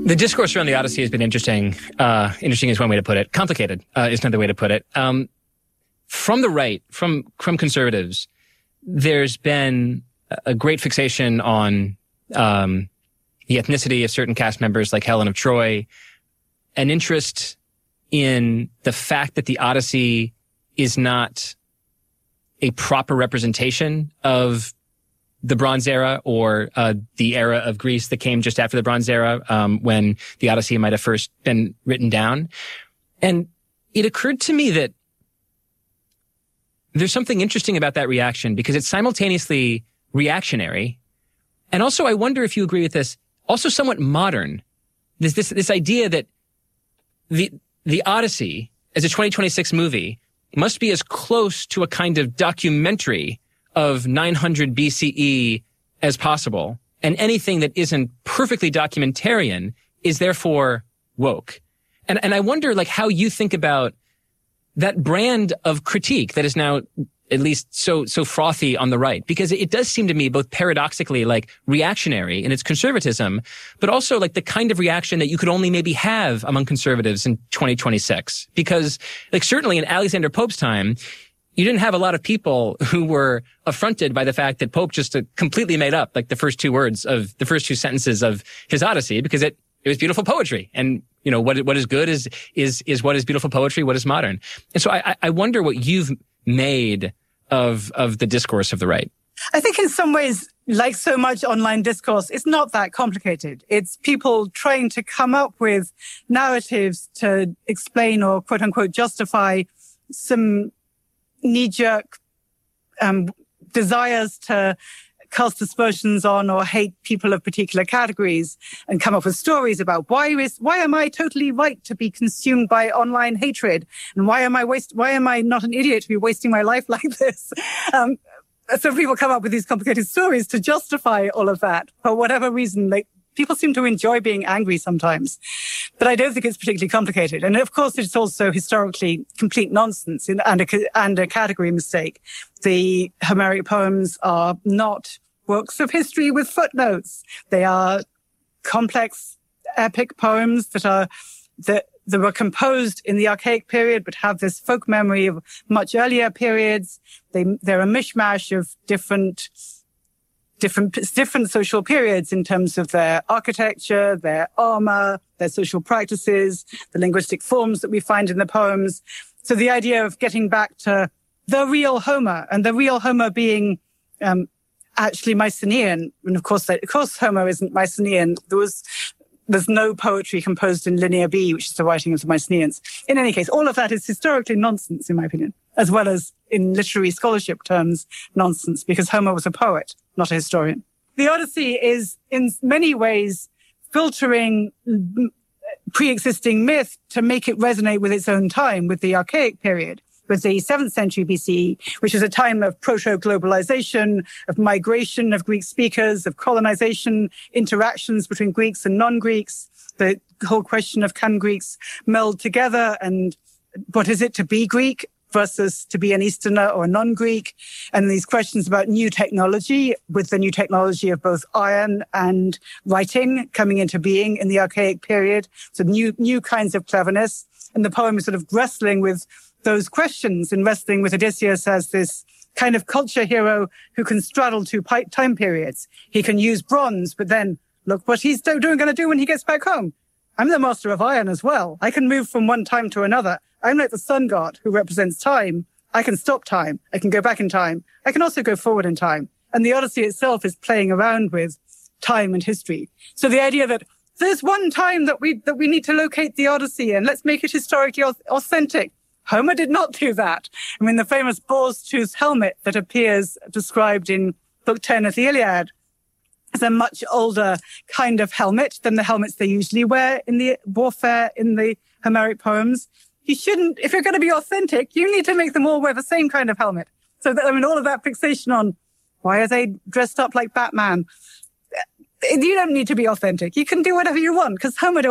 The discourse around the Odyssey has been interesting. Interesting is one way to put it. Complicated is another way to put it. From the right, from conservatives, there's been a great fixation on the ethnicity of certain cast members like Helen of Troy, an interest in the fact that the Odyssey is not a proper representation of the Bronze Era or the era of Greece that came just after the Bronze Era, when the Odyssey might have first been written down. And it occurred to me that there's something interesting about that reaction because it's simultaneously reactionary. And also, I wonder if you agree with this, also somewhat modern. This idea that the Odyssey as a 2026 movie must be as close to a kind of documentary of 900 BCE as possible. And anything that isn't perfectly documentarian is therefore woke. And I wonder like how you think about that brand of critique that is now at least so frothy on the right, because it does seem to me both paradoxically like reactionary in its conservatism, but also like the kind of reaction that you could only maybe have among conservatives in 2026. Because like certainly in Alexander Pope's time, you didn't have a lot of people who were affronted by the fact that Pope just completely made up like the first two sentences of his Odyssey, because it was beautiful poetry. And, you know, what is good is what is beautiful poetry, what is modern. And so I wonder what you've made of the discourse of the right. I think in some ways, like so much online discourse, it's not that complicated. It's people trying to come up with narratives to explain or quote unquote justify some knee-jerk desires to cast aspersions on or hate people of particular categories and come up with stories about why am I totally right to be consumed by online hatred? And why am I not an idiot to be wasting my life like this? So people come up with these complicated stories to justify all of that for whatever reason. Like, people seem to enjoy being angry sometimes, but I don't think it's particularly complicated. And of course, it's also historically complete nonsense and a category mistake. The Homeric poems are not works of history with footnotes. They are complex, epic poems that were composed in the archaic period, but have this folk memory of much earlier periods. They're a mishmash of different social periods in terms of their architecture, their armor, their social practices, the linguistic forms that we find in the poems. So the idea of getting back to the real Homer, and the real Homer being actually Mycenaean, and of course Homer isn't Mycenaean. There's no poetry composed in Linear B, which is the writing of the Mycenaeans. In any case, all of that is historically nonsense, in my opinion, as well as in literary scholarship terms, nonsense, because Homer was a poet, not a historian. The Odyssey is in many ways filtering pre-existing myth to make it resonate with its own time, with the archaic period, with the 7th century BCE, which is a time of proto-globalization, of migration of Greek speakers, of colonization, interactions between Greeks and non-Greeks, the whole question of can Greeks meld together, and what is it to be Greek versus to be an Easterner or a non-Greek, and these questions about new technology, with the new technology of both iron and writing coming into being in the archaic period, so new kinds of cleverness. And the poem is sort of wrestling with those questions and wrestling with Odysseus as this kind of culture hero who can straddle two time periods. He can use bronze, but then look what he's going to do when he gets back home. I'm the master of iron as well. I can move from one time to another. I'm like the sun god who represents time. I can stop time. I can go back in time. I can also go forward in time. And the Odyssey itself is playing around with time and history. So the idea that there's one time that we need to locate the Odyssey and let's make it historically authentic. Homer did not do that. I mean, the famous boar's tooth helmet that appears described in Book 10 of the Iliad is a much older kind of helmet than the helmets they usually wear in the warfare in the Homeric poems. You shouldn't, if you're going to be authentic, you need to make them all wear the same kind of helmet. So that, I mean, all of that fixation on why are they dressed up like Batman? You don't need to be authentic. You can do whatever you want, because Homer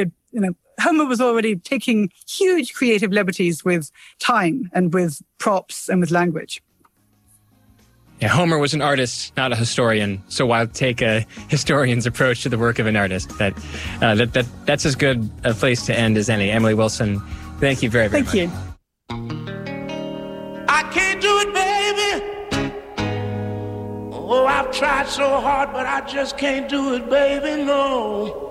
was already taking huge creative liberties with time and with props and with language. Yeah, Homer was an artist, not a historian. So I'll take a historian's approach to the work of an artist. That's as good a place to end as any. Emily Wilson, thank you very, very much. Thank you. I can't do it, baby. Oh, I've tried so hard, but I just can't do it, baby, no.